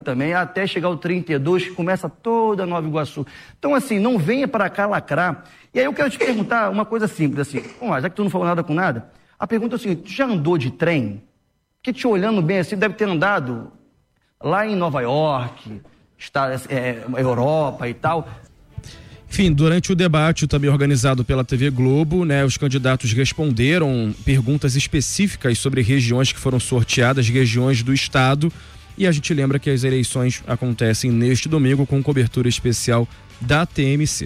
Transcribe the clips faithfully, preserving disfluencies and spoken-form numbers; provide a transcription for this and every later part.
também, até chegar ao trinta e dois, que começa toda Nova Iguaçu. Então, assim, não venha para cá lacrar. E aí eu quero te perguntar uma coisa simples, assim, vamos lá, já que tu não falou nada com nada, a pergunta é o seguinte: tu já andou de trem? Porque te olhando bem assim, deve ter andado lá em Nova York, está, é, Europa e tal. Enfim, durante o debate também organizado pela T V Globo, né, os candidatos responderam perguntas específicas sobre regiões que foram sorteadas, regiões do estado. E a gente lembra que as eleições acontecem neste domingo com cobertura especial da T M C.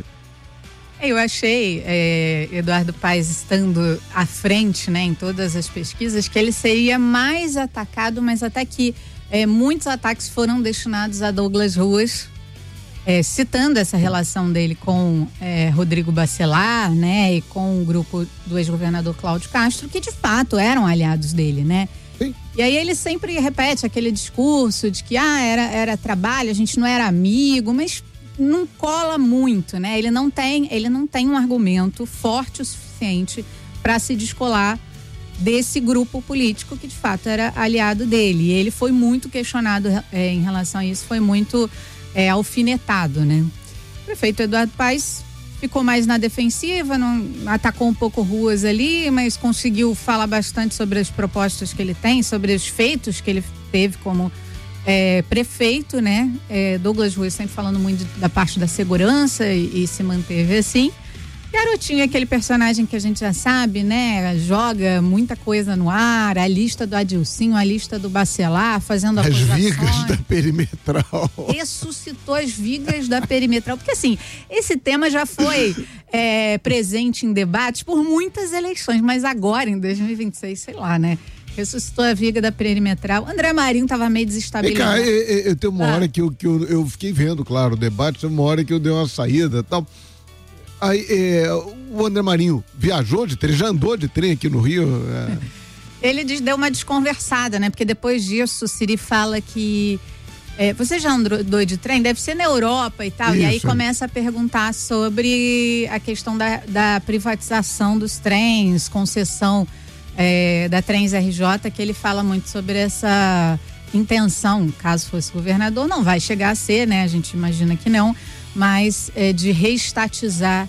Eu achei, é, Eduardo Paes estando à frente, né, em todas as pesquisas, que ele seria mais atacado, mas até que é, muitos ataques foram destinados a Douglas Ruas, é, citando essa relação dele com é, Rodrigo Bacelar, né, e com o grupo do ex-governador Cláudio Castro, que de fato eram aliados dele, né? Sim. E aí ele sempre repete aquele discurso de que ah, era, era trabalho, a gente não era amigo, mas não cola muito, né? Ele não tem, ele não tem um argumento forte o suficiente para se descolar desse grupo político que de fato era aliado dele. E ele foi muito questionado é, em relação a isso, foi muito é, alfinetado, né? O prefeito Eduardo Paes ficou mais na defensiva, não atacou um pouco Ruas ali, mas conseguiu falar bastante sobre as propostas que ele tem, sobre os feitos que ele teve como é, prefeito, né? É, Douglas Ruas sempre falando muito da parte da segurança e, e se manteve assim. Garotinho é aquele personagem que a gente já sabe, né? Joga muita coisa no ar, a lista do Adilcinho, a lista do Bacelar, fazendo as acusações. vigas da perimetral. Ressuscitou as vigas da perimetral. Porque assim, esse tema já foi é, presente em debates por muitas eleições, mas agora, em dois mil e vinte e seis, sei lá, né? Ressuscitou a viga da perimetral. André Marinho estava meio desestabilizado. Cara, eu, eu tenho uma ah. hora que, eu, que eu, eu fiquei vendo, claro, o debate, tem uma hora que eu dei uma saída e tal. Aí, é, o André Marinho viajou de trem, já andou de trem aqui no Rio? É. Ele diz, deu uma desconversada, né? Porque depois disso, o Siri fala que é, você já andou de trem? Deve ser na Europa e tal. Isso. E aí começa a perguntar sobre a questão da, da privatização dos trens, concessão é, da Trens R J, que ele fala muito sobre essa intenção, caso fosse governador, não vai chegar a ser, né? A gente imagina que não, mas é, de reestatizar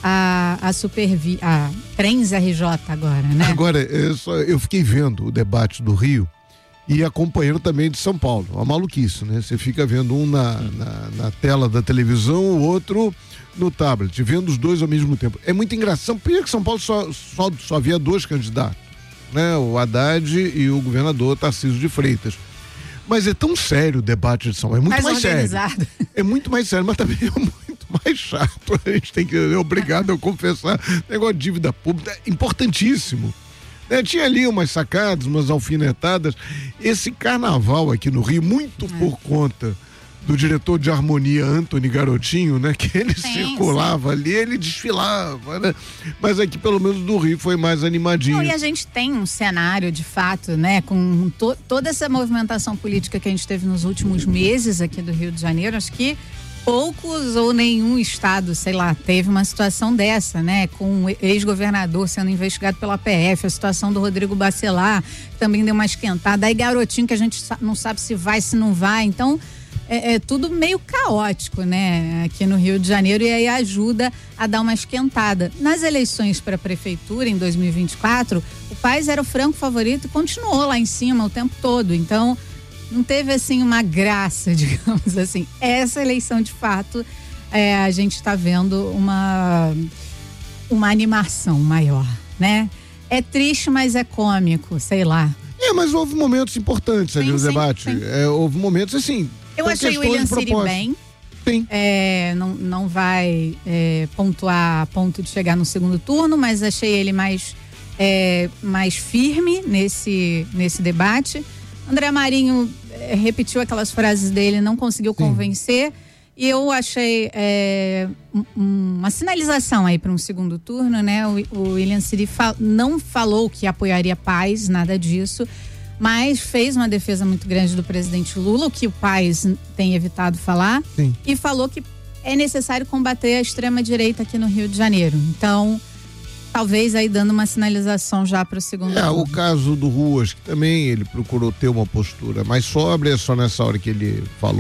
a, a Supervi, a Trens R J agora, né? Agora, eu, só, eu fiquei vendo o debate do Rio e acompanhando também de São Paulo. Uma maluquice, né? Você fica vendo um na, na, na tela da televisão, o outro no tablet, vendo os dois ao mesmo tempo. É muito engraçado, porque São Paulo só, só, só havia dois candidatos, né? O Haddad e o governador Tarcísio de Freitas. Mas é tão sério o debate de São Paulo, é muito mais, mais sério. É muito mais sério, mas também é muito mais chato. A gente tem que, é obrigado a confessar, negócio de dívida pública, é importantíssimo. É, tinha ali umas sacadas, umas alfinetadas. Esse carnaval aqui no Rio, muito é. por conta do diretor de harmonia, Antony Garotinho, né? Que ele sim, circulava sim. ali, ele desfilava, né? Mas aqui, pelo menos, do Rio foi mais animadinho. Não, e a gente tem um cenário, de fato, né? Com to- toda essa movimentação política que a gente teve nos últimos meses aqui do Rio de Janeiro, acho que poucos ou nenhum estado, sei lá, teve uma situação dessa, né? Com o ex-governador sendo investigado pela P F, a situação do Rodrigo Bacelar também deu uma esquentada. Aí Garotinho, que a gente não sabe se vai, se não vai, então É, é tudo meio caótico, né, aqui no Rio de Janeiro, e aí ajuda a dar uma esquentada. Nas eleições para a prefeitura em dois mil e vinte e quatro, o Paes era o franco favorito e continuou lá em cima o tempo todo, então não teve assim uma graça, digamos assim. Essa eleição, de fato, é, a gente está vendo uma uma animação maior, né? É triste, mas é cômico, sei lá. É, mas houve momentos importantes ali sim, no sim, debate. Sim. É, houve momentos assim. Eu achei o William Siri bem. Sim. É, não, não vai é, pontuar a ponto de chegar no segundo turno, mas achei ele mais, é, mais firme nesse, nesse debate. André Marinho é, repetiu aquelas frases dele, não conseguiu sim. convencer. E eu achei é, um, uma sinalização aí para um segundo turno, né? O, o William Siri fal, não falou que apoiaria Paes, nada disso, mas fez uma defesa muito grande do presidente Lula, o que o Paes tem evitado falar, sim. e falou que é necessário combater a extrema-direita aqui no Rio de Janeiro. Então, talvez aí dando uma sinalização já para o segundo É, turno. o caso do Ruas, que também ele procurou ter uma postura mais sóbria, só nessa hora que ele falou